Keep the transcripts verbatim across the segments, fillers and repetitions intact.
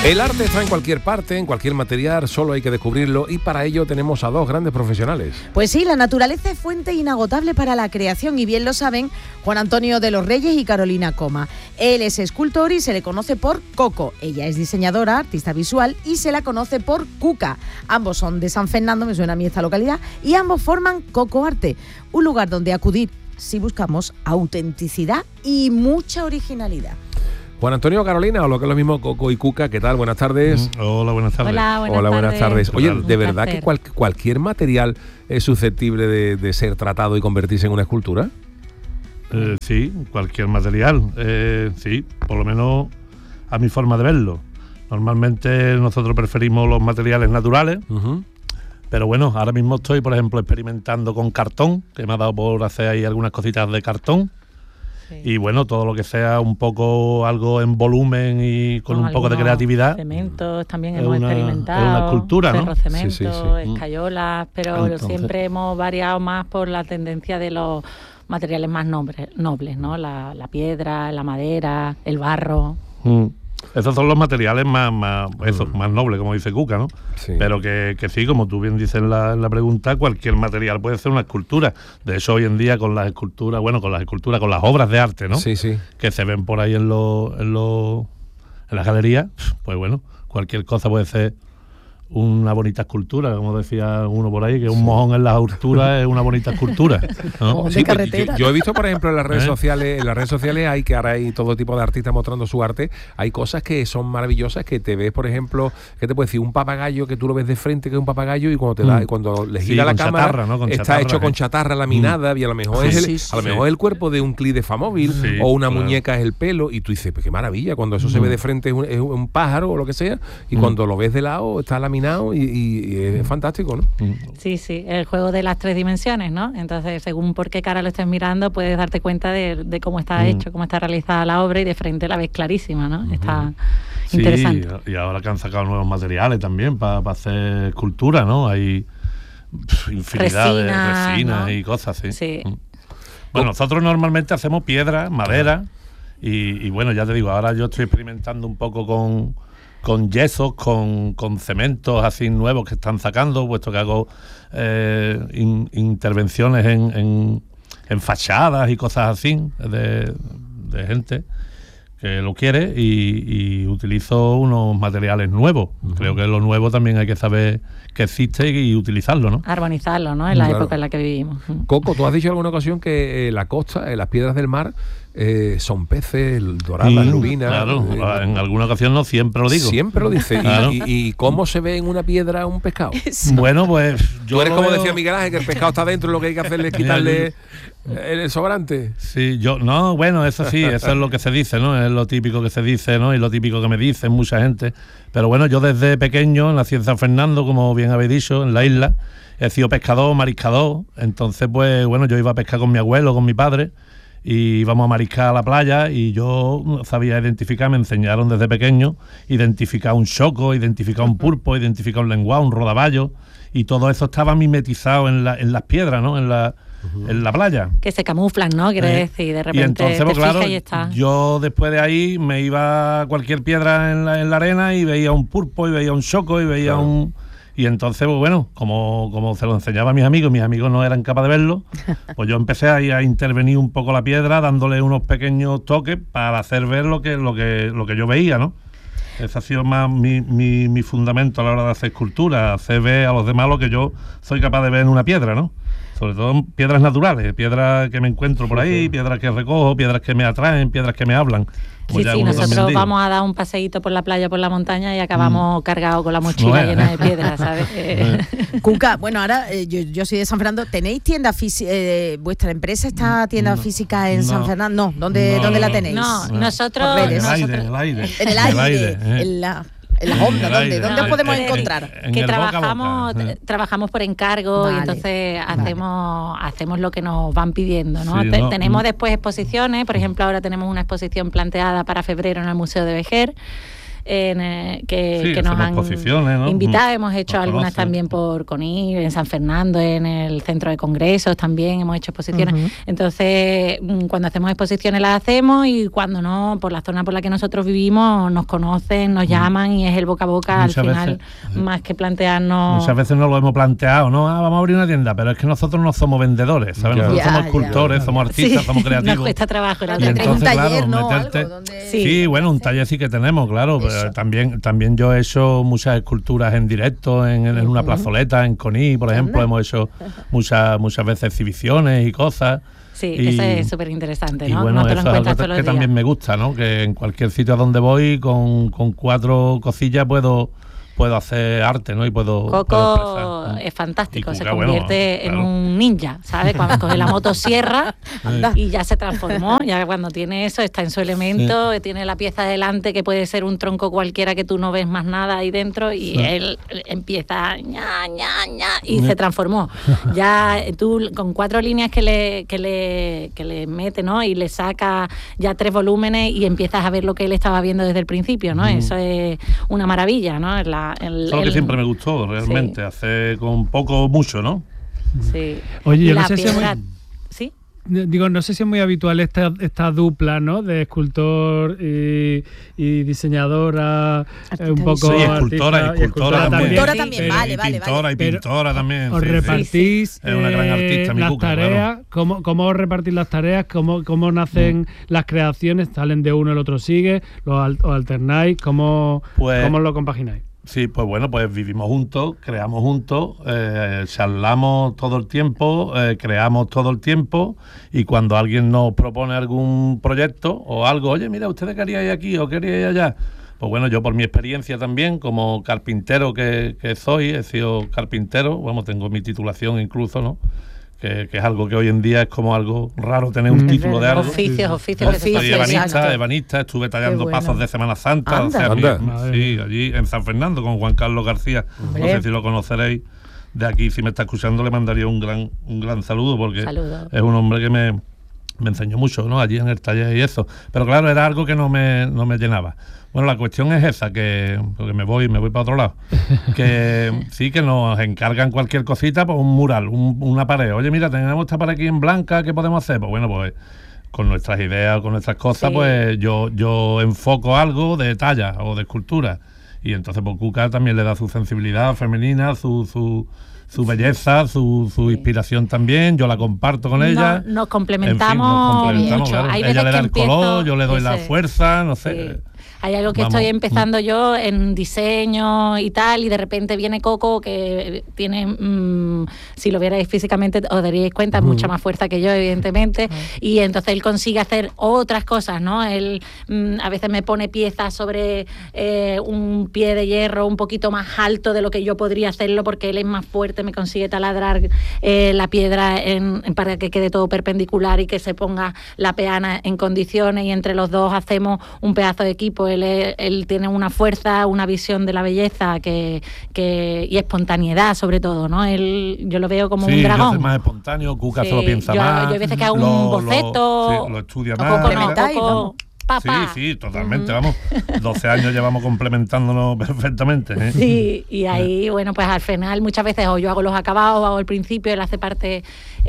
El arte está en cualquier parte, en cualquier material, solo hay que descubrirlo y para ello tenemos a dos grandes profesionales. Pues sí, la naturaleza es fuente inagotable para la creación y bien lo saben Juan Antonio de los Reyes y Carolina Coma. Él es escultor y se le conoce por Coco. Ella es diseñadora, artista visual y se la conoce por Cuca. Ambos son de San Fernando, me suena a mí esta localidad, y ambos forman Coco Arte, un lugar donde acudir si buscamos autenticidad y mucha originalidad. Juan Antonio, Carolina, o lo que es lo mismo, Coco y Cuca, ¿qué tal? Buenas tardes. Hola, buenas tardes. Hola, buenas, Hola, buenas tardes. tardes. Oye, Un ¿de verdad placer. que cual, cualquier material es susceptible de, de ser tratado y convertirse en una escultura? Eh, sí, cualquier material. Eh, sí, por lo menos a mi forma de verlo. Normalmente nosotros preferimos los materiales naturales, Uh-huh. pero bueno, ahora mismo estoy, por ejemplo, experimentando con cartón, que me ha dado por hacer ahí algunas cositas de cartón. Sí. Y bueno, todo lo que sea un poco algo en volumen y con, Con un poco de algunos creatividad. Cementos también Es hemos una- experimentado. es una escultura, ¿no? Ferrocementos, Sí, sí, sí. escayolas, pero Entonces- siempre hemos variado más por la tendencia de los materiales más nobles, nobles ¿no? La, la piedra, la madera, el barro. Mm. Esos son los materiales más, más, eso, más nobles, como dice Cuca, ¿no? Sí. Pero que, que sí, como tú bien dices en la, en la pregunta, cualquier material puede ser una escultura. De hecho, hoy en día con las esculturas, bueno, con las esculturas, con las obras de arte, ¿no? Sí, sí. Que se ven por ahí en los en los en las galerías, pues bueno, cualquier cosa puede ser una bonita escultura, como decía uno por ahí, que un mojón en las alturas es una bonita escultura, ¿no? Mojón de Sí, pues, carretera. yo, yo he visto, por ejemplo, en las redes ¿Eh? sociales, en las redes sociales hay que ahora hay todo tipo de artistas mostrando su arte. Hay cosas que son maravillosas, que te ves, por ejemplo, ¿qué te puedo decir? Un papagayo que tú lo ves de frente, que es un papagayo, y cuando te da, Mm. cuando le Sí, gira la con cámara, chatarra, ¿no? Con está chatarra, hecho con ¿eh? chatarra laminada, y a lo mejor es el, Sí, sí, a lo sí. mejor el cuerpo de un clip de Famóvil, Sí, o una claro. muñeca es el pelo, y tú dices, pues qué maravilla, cuando eso se ve de frente es un, es un pájaro o lo que sea, y Mm. cuando lo ves de lado está laminado y, y- y es fantástico, ¿no? Sí, sí, el juego de las tres dimensiones, ¿no? Entonces, según por qué cara lo estés mirando, puedes darte cuenta de, de cómo está Mm. hecho, cómo está realizada la obra, y de frente la ves clarísima, ¿no? Está Sí, interesante. y ahora que han sacado nuevos materiales también para hacer escultura, ¿no? Hay pf, infinidad de Resinas, resinas ¿no? y cosas, sí. Sí. Mm. Bueno, nosotros normalmente hacemos piedra, madera y, y bueno, ya te digo, ahora yo estoy experimentando un poco con, con yesos, con, con cementos así nuevos que están sacando, puesto que hago eh, in- intervenciones en, en, en fachadas y cosas así de, de gente que lo quiere y, y utilizo unos materiales nuevos. Uh-huh. Creo que lo nuevo también hay que saber que existe y, y utilizarlo, ¿no? Armonizarlo, ¿no? En la Claro. época en la que vivimos. Coco, tú has dicho en alguna ocasión que eh, la costa, eh, las piedras del mar, eh, son peces, doradas, Mm, lubinas. Claro, eh, en alguna ocasión no, siempre lo digo. Siempre lo dice. Claro. ¿Y, y, y cómo se ve en una piedra un pescado? Bueno, pues yo Tú eres lo como veo- decía Miguel Ángel, que el pescado está dentro y lo que hay que hacerle es quitarle el, el sobrante. Sí, yo, no, bueno, eso sí, eso es lo que se dice, ¿no? Es lo típico que se dice, ¿no? Y lo típico que me dicen mucha gente. Pero bueno, yo desde pequeño nací en San Fernando, como bien habéis dicho, en la isla. He sido pescador, mariscador. Entonces, pues bueno, yo iba a pescar con mi abuelo, con mi padre, y íbamos a mariscar a la playa, y yo sabía identificar, me enseñaron desde pequeño, identificar un choco, identificar un pulpo, identificar un lenguado, un rodaballo, y todo eso estaba mimetizado en, la, en las piedras, ¿no? En la, uh-huh. en la playa. Que se camuflan, ¿no? Quiere Eh, decir, de repente y entonces, te pues, fijas claro, y está. yo después de ahí me iba a cualquier piedra en la, en la arena y veía un pulpo y veía un choco y veía Claro. un... Y entonces, pues bueno, como, como se lo enseñaba a mis amigos, mis amigos no eran capaces de verlo, pues yo empecé ahí a intervenir un poco la piedra, dándole unos pequeños toques para hacer ver lo que, lo que, lo que yo veía, ¿no? Ese ha sido más mi, mi, mi fundamento a la hora de hacer escultura, hacer ver a los demás lo que yo soy capaz de ver en una piedra, ¿no? Sobre todo piedras naturales, piedras que me encuentro por ahí, piedras que recojo, piedras que me atraen, piedras que me hablan. Sí, sí, nosotros vamos a dar un paseíto por la playa, por la montaña, y acabamos mm. cargados con la mochila bueno. llena de piedras, ¿sabes? Cuca, bueno, ahora eh, yo, yo soy de San Fernando. ¿Tenéis tienda física? Eh, ¿Vuestra empresa está tienda no, física en no, San Fernando? No, ¿dónde, no, ¿dónde la tenéis? No, no. nosotros... En el nosotros, aire, en el aire. En el aire, en, el aire, eh. en la... En las ondas, ¿dónde, ¿dónde no, podemos en, encontrar? En, en que el trabajamos boca a boca. trabajamos por encargo, vale, y entonces hacemos vale. hacemos lo que nos van pidiendo, ¿no? Sí, Te, no tenemos después exposiciones, por ejemplo, ahora tenemos una exposición planteada para febrero en el Museo de Vejer. en, eh, que, sí, que nos han ¿no? invitado. Hemos hecho nos algunas conocen. también por CONIR, en San Fernando, en el centro de congresos también hemos hecho exposiciones. Uh-huh. Entonces, cuando hacemos exposiciones las hacemos, y cuando no, por la zona por la que nosotros vivimos, nos conocen, nos uh-huh. llaman, y es el boca a boca muchas al final, veces, más que plantearnos... Muchas veces no lo hemos planteado, ¿no? Ah, vamos a abrir una tienda, pero es que nosotros no somos vendedores, ¿sabes? Claro. Nosotros Ya, somos cultores, ya. somos artistas, Sí, somos creativos. nos cuesta trabajo. Y entonces, un taller, claro, ¿no? meterte... Algo donde... Sí. sí, bueno, un taller sí que tenemos, claro. Pero también, también yo he hecho muchas esculturas en directo, en, en una plazoleta, en Coní, por ejemplo. Hemos hecho muchas, muchas veces exhibiciones y cosas. Sí, y, eso es súper interesante, ¿no? Y bueno, no te lo eso es algo todos que también me gusta, ¿no? Que en cualquier sitio a donde voy, con, con cuatro cosillas puedo... puedo hacer arte, ¿no? Y puedo, Coco puedo expresar. Es fantástico, Cuca, se convierte bueno, en claro. un ninja, ¿sabes? Cuando coge la motosierra y ya se transformó, ya cuando tiene eso, está en su elemento, sí. Tiene la pieza delante que puede ser un tronco cualquiera que tú no ves más nada ahí dentro, y sí. Él empieza ña, ña, ña, y sí. Se transformó. Ya tú con cuatro líneas que le, que le, que le mete, ¿no? Y le saca ya tres volúmenes y empiezas a ver lo que él estaba viendo desde el principio, ¿no? Mm. Eso es una maravilla, ¿no? La, El, Eso es lo que siempre me gustó, realmente, sí. Hacer con poco, mucho, ¿no? Sí. Oye, yo la no sé piedra, si es muy, ¿sí? Digo, no sé si es muy habitual esta, esta dupla, ¿no? De escultor y, y diseñadora, eh, un poco sí, escultora, artista, y escultora y también. Escultora también, pero, vale, y vale. pintora, vale. y pintora también. Os sí, repartís sí. Es una gran artista, eh, mi las Cuca, tareas, claro. ¿cómo, ¿cómo os repartís las tareas? ¿Cómo, cómo nacen mm. las creaciones? ¿Salen de uno, el otro sigue? ¿Lo al, o alternáis? ¿Cómo, pues, ¿Cómo lo compagináis? Sí, pues bueno, pues vivimos juntos, creamos juntos, eh, charlamos todo el tiempo, eh, creamos todo el tiempo, y cuando alguien nos propone algún proyecto o algo, oye, mira, ¿ustedes queríais aquí o queríais allá? Pues bueno, yo por mi experiencia también, como carpintero que, que soy, he sido carpintero, vamos, tengo mi titulación incluso, ¿no? Que, que es algo que hoy en día es como algo raro tener un mm, título de algo. Oficios, oficios. Soy ebanista, ebanista, estuve tallando bueno. Pazos de Semana Santa. Anda. O sea, Anda. Sí, allí en San Fernando con Juan Carlos García. Hombre. No sé si lo conoceréis. De aquí, si me está escuchando, le mandaría un gran un gran saludo, porque Saludo. Es un hombre que me, me enseñó mucho, ¿no? Allí en el taller y eso. Pero claro, era algo que no me, no me llenaba. Bueno, la cuestión es esa, que porque me voy me voy para otro lado, que sí, que nos encargan cualquier cosita, pues un mural, un, una pared. Oye, mira, tenemos esta pared aquí en blanca, ¿qué podemos hacer? Pues bueno, pues con nuestras ideas, con nuestras cosas, sí. Pues yo, yo enfoco algo de talla o de escultura. Y entonces pues Cuca también le da su sensibilidad femenina, su... su su belleza, su, su inspiración también, yo la comparto con no, ella. Nos complementamos, en fin, nos complementamos mucho. Claro. Hay Ella le da el empiezo, color, yo le doy ese, la fuerza, no sé. Sí. Hay algo que Vamos. Estoy empezando yo en diseño y tal, y de repente viene Coco, que tiene, mmm, si lo vierais físicamente os daríais cuenta, uh-huh. mucha más fuerza que yo, evidentemente, uh-huh. y entonces él consigue hacer otras cosas, ¿no? Él mmm, a veces me pone piezas sobre eh, un pie de hierro un poquito más alto de lo que yo podría hacerlo, porque él es más fuerte, me consigue taladrar eh, la piedra en, en, para que quede todo perpendicular y que se ponga la peana en condiciones, y entre los dos hacemos un pedazo de equipo. Él, él tiene una fuerza, una visión de la belleza que, que y espontaneidad sobre todo, ¿no? Él, yo lo veo como sí, un dragón. Sí, es más espontáneo, Cuca sí, se lo piensa yo, más. Yo hay veces que hago lo, un boceto, lo, sí, lo estudia más. Coco no, Coco, papá. Sí, sí, totalmente, uh-huh. vamos. doce años llevamos complementándonos perfectamente. ¿eh? Sí, y ahí, bueno, pues al final muchas veces o yo hago los acabados, o hago el principio, él hace parte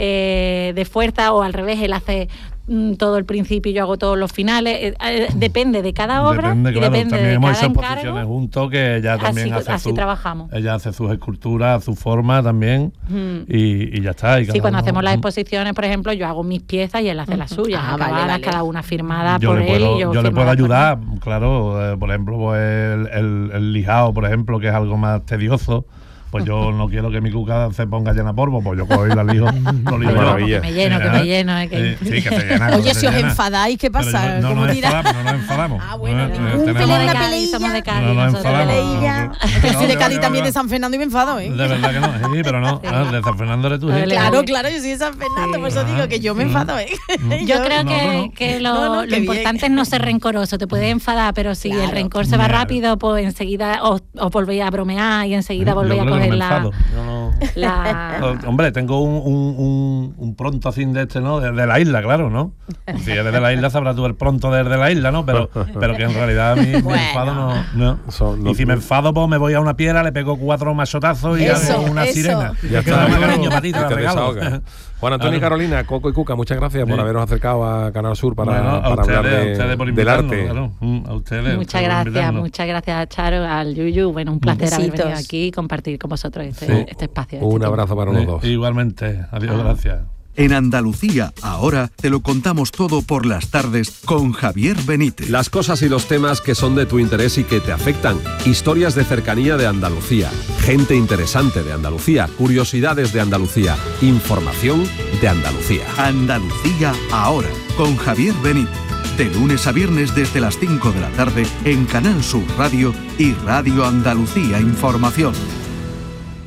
eh, de fuerza, o al revés, él hace todo el principio y yo hago todos los finales. Eh, eh, depende de cada obra. Depende, y claro, depende también de hemos cada hecho encargo. exposiciones juntos, que ella también así, hace así su, trabajamos. Ella hace sus esculturas, su forma también, mm. y, y ya está. Y sí, cuando uno, hacemos las exposiciones, por ejemplo, yo hago mis piezas y él hace las suyas, ah, acabadas, vale, vale. cada una firmada yo por le puedo, él y yo yo le puedo ayudar, él. claro, eh, por ejemplo, pues el, el, el lijado, por ejemplo, que es algo más tedioso. Pues yo no quiero que mi Cuca se ponga llena de polvo, pues yo cojo y la lijo, lo lijo no, yo. que me lleno, que me lleno. Eh, que... Eh, sí, que se llena. Oye, se si os llena. enfadáis, ¿qué pasa? No, no, ¿Cómo nos dirá? enfadamos, no nos enfadamos. Ah, bueno, no, ningún eh, pelea, tenemos... una Cádiz, peleilla. somos de Cádiz, No nos nosotros. enfadamos. Peleilla. No, Yo soy de no, Cádiz no, también, no. de San Fernando, y me enfado, ¿eh? De verdad que no, sí, pero no. Ah, de San Fernando eres tú. ¿sí? Claro, claro, yo soy de San Fernando, Sí. por eso digo que yo me enfado, ¿eh? Yo creo No, que, no, no. que lo, No, no, lo qué importante bien. es no ser rencoroso. Te puedes enfadar, pero si Claro. el rencor se va Claro. rápido, pues enseguida os, os volvéis a bromear y enseguida Yo volvéis a creo coger me la, enfado. Yo no- la- Hombre, tengo un, un, un, un pronto así de este, ¿no? De, de la isla, claro, ¿no? Si es de la isla, sabrás tú el pronto desde la isla, ¿no? Pero, pero que en realidad a mí me Bueno. enfado no. no. Eso no- y si me enfado, pues me voy a una piedra, le pego cuatro machotazos y Eso, hago una eso. sirena. Ya Que está. toma cariño para ti, te la Te regalo. desahogas. Juan Antonio y Claro. Carolina, Coco y Cuca, muchas gracias por Sí. haberos acercado a Canal Sur para, Bueno, a para ustedes, hablar a de- ustedes por del invitarnos, arte. claro. Mm, a ustedes. Muchas ustedes por gracias, invitarnos. muchas gracias a Charo, al Yuyu. Bueno, un placer haber Besitos. venido aquí y compartir con vosotros este, Sí. este espacio. este Un tiempo. abrazo para los dos. Sí, igualmente. Adiós, gracias. En Andalucía, ahora te lo contamos todo por las tardes con Javier Benítez. Las cosas y los temas que son de tu interés y que te afectan. Historias de cercanía de Andalucía. Gente interesante de Andalucía. Curiosidades de Andalucía. Información de Andalucía. Andalucía, ahora con Javier Benítez. De lunes a viernes desde las cinco de la tarde en Canal Sur Radio y Radio Andalucía Información.